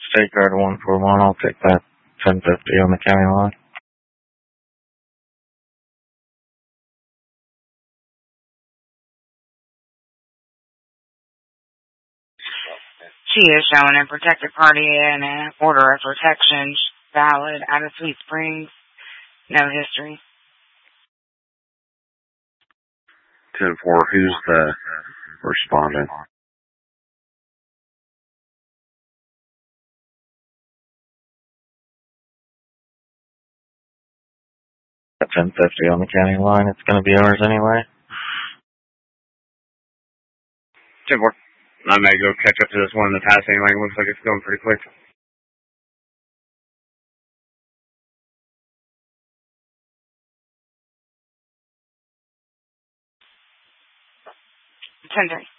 State Guard 141, I'll take that 1050 on the county line. She is showing a protected party and an order of protection valid out of Sweet Springs. No history. 10-4, who's the respondent? At 1050 on the county line, it's going to be ours anyway. 10-4. I may go catch up to this one in the passing lane. Looks like it's going pretty quick. 10-3.